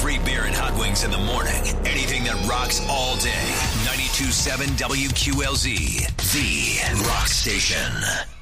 Free beer and hot wings in the morning. Anything that rocks all day. 92.7 WQLZ, the rock station.